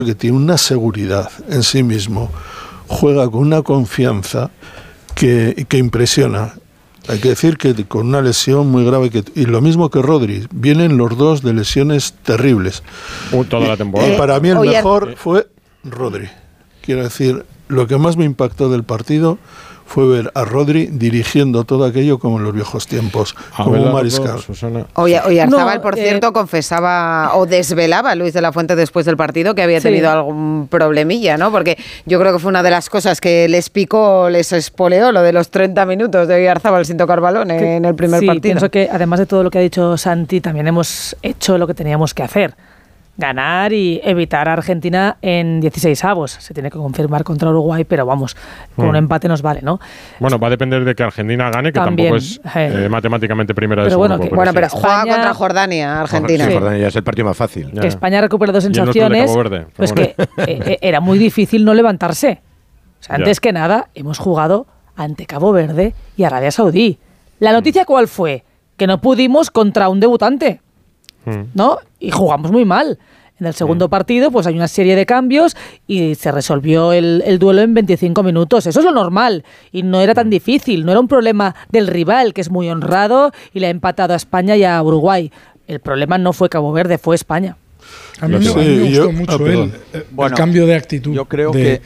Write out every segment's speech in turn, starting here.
que tiene una seguridad en sí mismo, juega con una confianza que impresiona. Hay que decir que con una lesión muy grave, y lo mismo que Rodri, vienen los dos de lesiones terribles. Toda la temporada. Y para mí el mejor fue Rodri. Quiero decir, lo que más me impactó del partido fue ver a Rodri dirigiendo todo aquello como en los viejos tiempos, como un mariscal. Oyarzábal, por cierto, confesaba o desvelaba a Luis de la Fuente después del partido que había tenido algún problemilla, ¿no? Porque yo creo que fue una de las cosas que les picó, les espoleó, lo de los 30 minutos de Oyarzábal sin tocar balón en el primer partido. Pienso que además de todo lo que ha dicho Santi, también hemos hecho lo que teníamos que hacer. Ganar y evitar a Argentina en 16avos. Se tiene que confirmar contra Uruguay, pero vamos, con un empate nos vale, ¿no? Bueno, va a depender de que Argentina gane, que también, tampoco es matemáticamente primera de su grupo. Pero juega contra Jordania, Argentina. Sí. Jordania ya es el partido más fácil. Que España recupera dos sensaciones, pues que era muy difícil no levantarse. O sea, antes que nada, hemos jugado ante Cabo Verde y Arabia Saudí. ¿La noticia cuál fue? Que no pudimos contra un debutante, ¿no? Y jugamos muy mal. En el segundo partido, pues hay una serie de cambios y se resolvió el duelo en 25 minutos. Eso es lo normal y no era tan difícil. No era un problema del rival, que es muy honrado y le ha empatado a España y a Uruguay. El problema no fue Cabo Verde, fue España. A mí me gustó mucho el cambio de actitud. Yo creo que...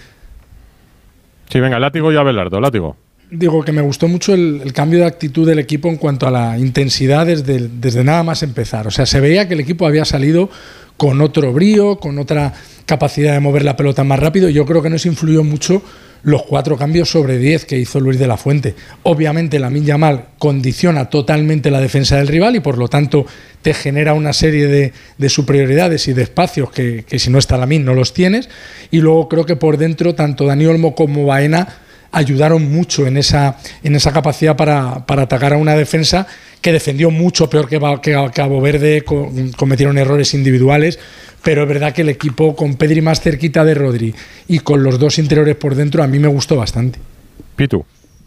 Sí, venga, látigo y Abelardo, látigo. Digo que me gustó mucho el cambio de actitud del equipo en cuanto a la intensidad desde nada más empezar. O sea, se veía que el equipo había salido con otro brío, con otra capacidad de mover la pelota más rápido. Yo creo que nos influyó mucho los 4 cambios sobre 10 que hizo Luis de la Fuente. Obviamente Lamine Yamal condiciona totalmente la defensa del rival y por lo tanto te genera una serie de superioridades y de espacios que si no está Lamine no los tienes. Y luego creo que por dentro tanto Dani Olmo como Baena ayudaron mucho en esa capacidad para atacar a una defensa que defendió mucho peor que Cabo Verde, cometieron errores individuales, pero es verdad que el equipo con Pedri más cerquita de Rodri y con los dos interiores por dentro a mí me gustó bastante. Pitu.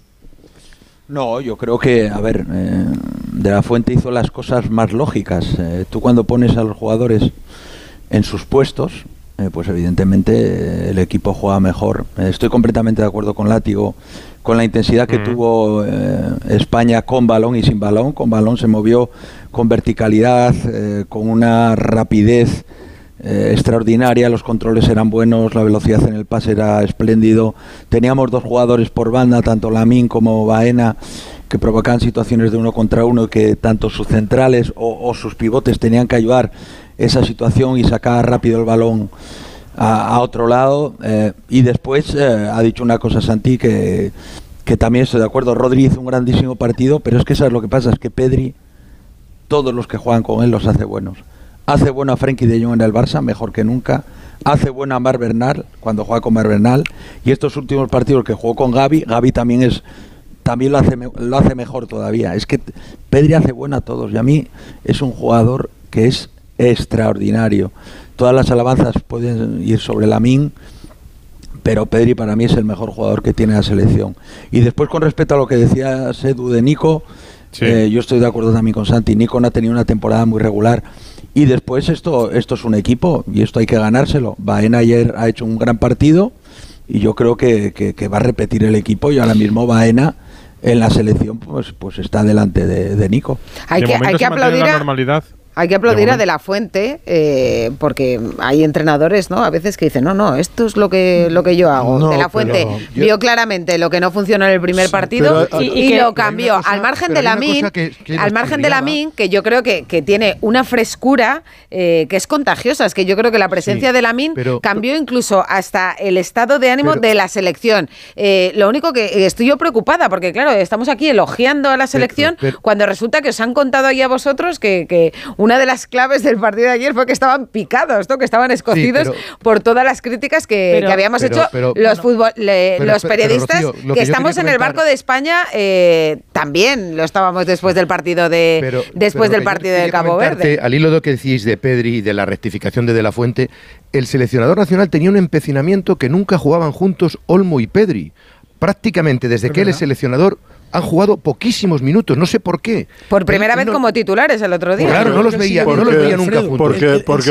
No, yo creo que, a ver, De la Fuente hizo las cosas más lógicas. Tú cuando pones a los jugadores en sus puestos, pues evidentemente el equipo juega mejor. Estoy completamente de acuerdo con Látigo, con la intensidad que tuvo España con balón y sin balón. Con balón se movió con verticalidad, con una rapidez extraordinaria, los controles eran buenos, la velocidad en el pase era espléndido. Teníamos 2 jugadores por banda, tanto Lamine como Baena, que provocaban situaciones de 1 contra 1, que tanto sus centrales o sus pivotes tenían que ayudar esa situación y sacar rápido el balón a otro lado. Y después ha dicho una cosa Santi que también estoy de acuerdo. Rodri hizo un grandísimo partido, pero es que ¿sabes lo que pasa? Es que Pedri, todos los que juegan con él los hace buenos. Hace bueno a Frenkie de Jong en el Barça, mejor que nunca. Hace bueno a Marc Bernal cuando juega con Marc Bernal. Y estos últimos partidos que jugó con Gavi también lo hace mejor todavía. Es que Pedri hace bueno a todos y a mí es un jugador que es extraordinario. Todas las alabanzas pueden ir sobre Lamine, pero Pedri para mí es el mejor jugador que tiene la selección. Y después, con respecto a lo que decía Sedu de Nico, yo estoy de acuerdo también con Santi. Nico no ha tenido una temporada muy regular y después esto es un equipo y esto hay que ganárselo. Baena ayer ha hecho un gran partido y yo creo que va a repetir el equipo, y ahora mismo Baena en la selección pues está delante de Nico. Hay que aplaudir la normalidad. Hay que aplaudir a De la Fuente, porque hay entrenadores, ¿no? A veces que dicen, no, esto es lo que yo hago. De la Fuente vio claramente lo que no funcionó en el primer partido y lo cambió. Al margen de Lamine, que yo creo que tiene una frescura que es contagiosa. Es que yo creo que la presencia de Lamine cambió incluso hasta el estado de ánimo de la selección. Lo único que estoy yo preocupada, porque claro, estamos aquí elogiando a la selección cuando resulta que os han contado ahí a vosotros que una de las claves del partido de ayer fue que estaban picados, ¿no? Que estaban escocidos por todas las críticas que habíamos hecho los periodistas, Rocío, que estamos en el barco de España, también lo estábamos después del partido de Cabo Verde. Al hilo de lo que decís de Pedri y de la rectificación de la Fuente, el seleccionador nacional tenía un empecinamiento que nunca jugaban juntos Olmo y Pedri. Prácticamente desde que él es seleccionador han jugado poquísimos minutos, no sé por qué. Por primera vez como titulares el otro día. Claro, no los veía nunca juntos. Porque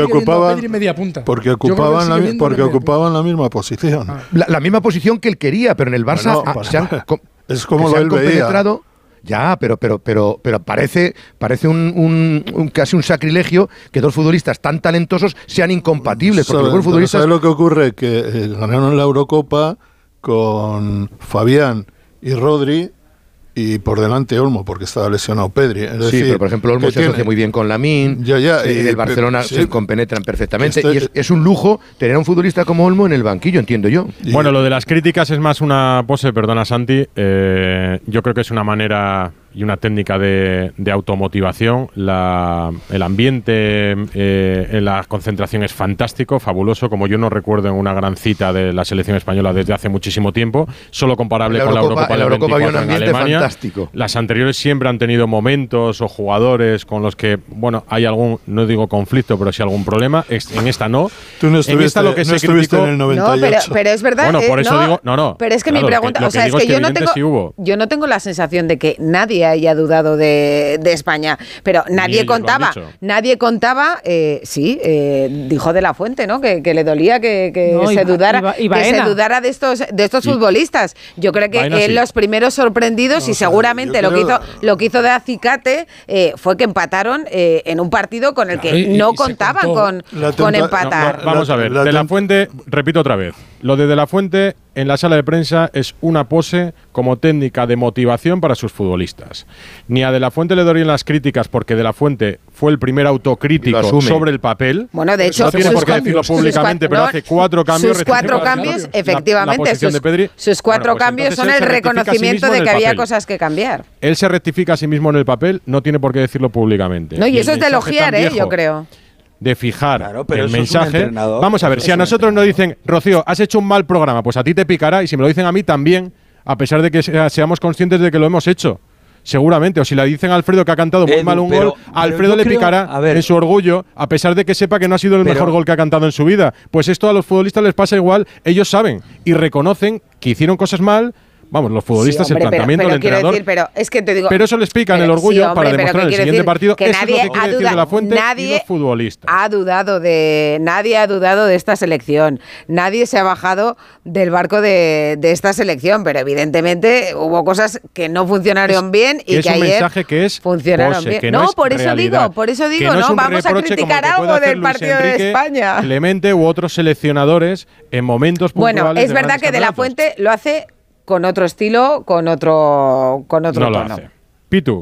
ocupaban la misma posición. La misma posición que él quería, pero en el Barça es como lo él veía. Ya, pero parece casi un sacrilegio que dos futbolistas tan talentosos sean incompatibles. Porque los futbolistas... ¿Sabes lo que ocurre? Que ganaron la Eurocopa con Fabián y Rodri, y por delante Olmo, porque estaba lesionado Pedri. Es decir, pero por ejemplo Olmo se asocia muy bien con Lamine, el Barcelona se compenetran perfectamente, y es un lujo tener a un futbolista como Olmo en el banquillo, entiendo yo. Bueno, lo de las críticas es más una pose, perdona Santi, yo creo que es una manera y una técnica de automotivación. El ambiente en la concentración es fantástico, fabuloso, como yo no recuerdo en una gran cita de la selección española desde hace muchísimo tiempo, solo comparable con la Eurocopa de 24 en Alemania. Fantástico. Las anteriores siempre han tenido momentos o jugadores con los que, bueno, hay algún, no digo conflicto, pero sí algún problema. En esta no. Tú no estuviste, en esta lo que se criticó, en el 98. No, pero es verdad. Bueno, por eso digo, no. Pero es que mi pregunta, o sea, es que yo no tengo la sensación de que nadie haya dudado de España, pero nadie contaba, dijo De La Fuente, ¿no? Que le dolía que se dudara de estos futbolistas. Yo creo que los primeros sorprendidos, y seguramente lo que hizo de acicate fue que empataron en un partido con el que no contaban con empatar. Vamos a ver, De La Fuente, repito otra vez, lo de La Fuente en la sala de prensa es una pose como técnica de motivación para sus futbolistas. Ni a De La Fuente le doy las críticas porque De La Fuente fue el primer autocrítico sobre el papel. Bueno, de hecho, no tiene por qué decirlo públicamente, pero hace 4 cambios. Sus 4 cambios, efectivamente, sus 4 cambios son el reconocimiento de que había cosas que cambiar. Él se rectifica a sí mismo en el papel, no tiene por qué decirlo públicamente. No, y eso es de elogiar, yo creo. De fijar el mensaje. Vamos a ver, si a nosotros nos dicen, Rocío, has hecho un mal programa, pues a ti te picará, y si me lo dicen a mí también, a pesar de que seamos conscientes de que lo hemos hecho. Seguramente, o si le dicen a Alfredo que ha cantado muy mal un gol, a Alfredo le picará en su orgullo, a pesar de que sepa que no ha sido el mejor gol que ha cantado en su vida. Pues esto a los futbolistas les pasa igual, ellos saben y reconocen que hicieron cosas mal. Vamos, los futbolistas, el planteamiento del entrenador. Decir, pero es que te digo, pero eso les pica en el orgullo para demostrar en el siguiente partido. Que eso nadie es lo que quiere decir De La Fuente y los futbolistas. Nadie ha dudado de esta selección. Nadie se ha bajado del barco de esta selección, pero evidentemente hubo cosas que no funcionaron bien y que ayer funcionaron bien. No, por eso digo, no vamos a criticar algo del partido de España. Clemente u otros seleccionadores en momentos puntuales. Bueno, es verdad que De La Fuente lo hace con otro estilo, con otro no tono. Lo hace. Pitu.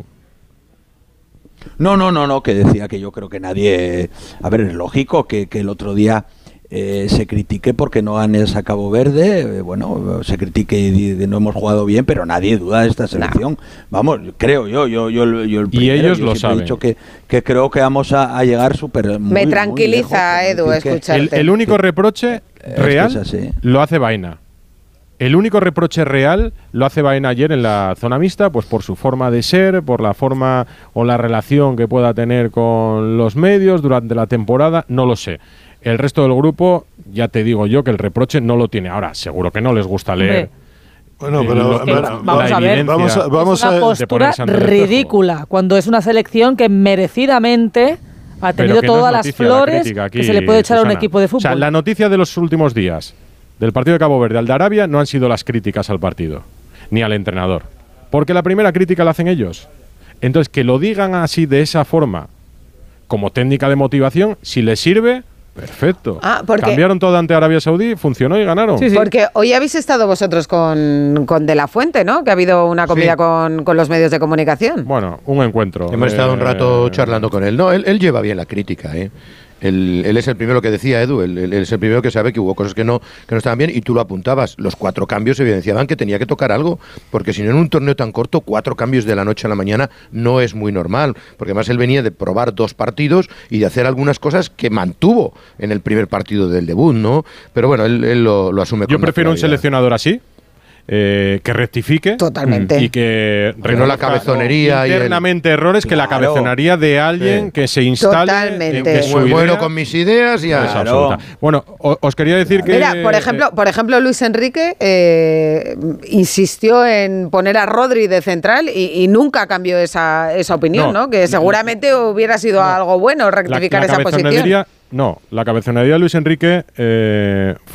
No, que decía que yo creo que nadie... A ver, es lógico que el otro día se critique porque no ganes a Cabo Verde, se critique y no hemos jugado bien, pero nadie duda de esta selección. No. Vamos, creo yo el primero, y ellos lo saben. He dicho que creo que vamos a llegar súper muy, me tranquiliza, muy lejos, Edu, escucharte. El único reproche real lo hace Baena. El único reproche real lo hace Baena ayer en la zona mixta, pues por su forma de ser, por la forma o la relación que pueda tener con los medios durante la temporada, no lo sé. El resto del grupo, ya te digo yo que el reproche no lo tiene. Ahora, seguro que no les gusta leer. Bueno, pero vamos a ver, vamos a ver. Es una postura ridícula cuando es una selección que merecidamente ha tenido todas las flores que se le puede echar a un equipo de fútbol. O sea, la noticia de los últimos días del partido de Cabo Verde al de Arabia no han sido las críticas al partido, ni al entrenador. Porque la primera crítica la hacen ellos. Entonces, que lo digan así, de esa forma, como técnica de motivación, si les sirve, perfecto. Cambiaron todo ante Arabia Saudí, funcionó y ganaron. Sí. Porque hoy habéis estado vosotros con De La Fuente, ¿no? Que ha habido una comida con los medios de comunicación. Bueno, un encuentro. Hemos estado un rato charlando con él. No, él lleva bien la crítica, Él es el primero que decía, Edu, él es el primero que sabe que hubo cosas que no estaban bien, y tú lo apuntabas. Los 4 cambios evidenciaban que tenía que tocar algo, porque si no, en un torneo tan corto, 4 cambios de la noche a la mañana no es muy normal, porque además él venía de probar 2 partidos y de hacer algunas cosas que mantuvo en el primer partido del debut, ¿no? Pero bueno, él lo asume con Yo prefiero un seleccionador así, que rectifique. Totalmente. Y que no la cabezonería internamente errores, que la cabezonería de alguien que se instale. Totalmente. Muero con mis ideas y absoluta. Bueno, os quería decir que... Mira, por ejemplo, Luis Enrique insistió en poner a Rodri de central y nunca cambió esa opinión, ¿no? Que seguramente hubiera sido algo bueno rectificar esa posición. No, la cabezonería de Luis Enrique